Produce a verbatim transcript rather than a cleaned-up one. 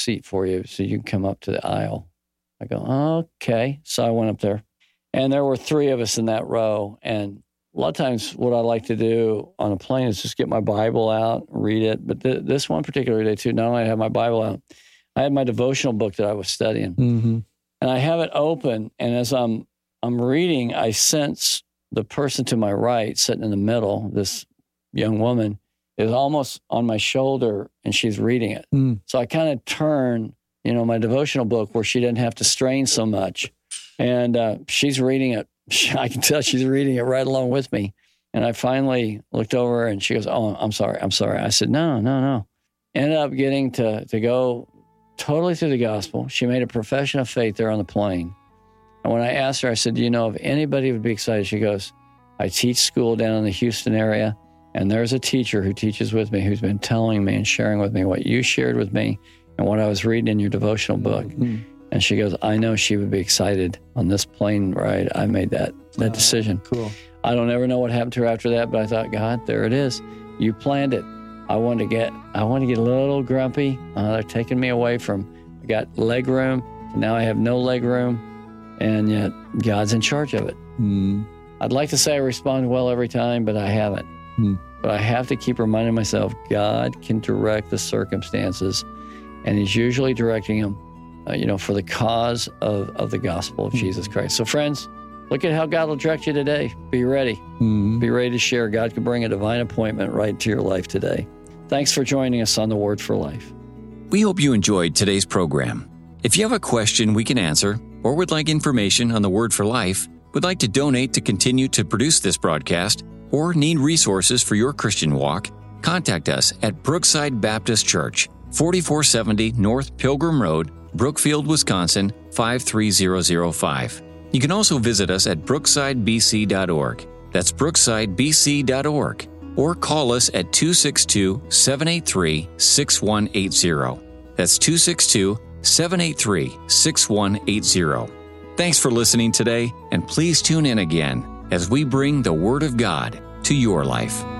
seat for you so you can come up to the aisle. I go, okay. So I went up there. And there were three of us in that row. And a lot of times what I like to do on a plane is just get my Bible out, read it. But th- this one particular day, too, not only did I have my Bible out, I had my devotional book that I was studying. Mm-hmm. And I have it open. And as I'm I'm reading, I sense the person to my right, sitting in the middle, this young woman, is almost on my shoulder, and she's reading it. Mm. So I kind of turn, you know, my devotional book where she didn't have to strain so much. And uh, she's reading it. I can tell she's reading it right along with me. And I finally looked over, and she goes, oh, I'm sorry, I'm sorry. I said, no, no, no. Ended up getting to, to go totally through the gospel. She made a profession of faith there on the plane. And when I asked her, I said, do you know if anybody would be excited? She goes, I teach school down in the Houston area, and there's a teacher who teaches with me who's been telling me and sharing with me what you shared with me and what I was reading in your devotional book. Mm-hmm. And she goes, I know she would be excited on this plane ride. I made that that uh, decision. Cool. I don't ever know what happened to her after that, but I thought, God, there it is. You planned it. I wanted to get I wanted to get a little grumpy. Uh, they're taking me away from, I got leg room. Now I have no leg room. And yet God's in charge of it. Mm. I'd like to say I respond well every time, but I haven't. Mm. But I have to keep reminding myself, God can direct the circumstances, and he's usually directing them, uh, you know, for the cause of, of the gospel of mm. Jesus Christ. So friends, look at how God will direct you today. Be ready. Mm. Be ready to share. God can bring a divine appointment right to your life today. Thanks for joining us on The Word for Life. We hope you enjoyed today's program. If you have a question we can answer, or would like information on The Word for Life, would like to donate to continue to produce this broadcast, or need resources for your Christian walk, contact us at Brookside Baptist Church, forty-four seventy North Pilgrim Road, Brookfield, Wisconsin, five three zero zero five. You can also visit us at brookside b c dot org. That's brookside b c dot org. Or call us at two six two, seven eight three, six one eight zero. That's two six two, seven eight three, six one eight zero. Thanks for listening today, and please tune in again as we bring the Word of God to your life.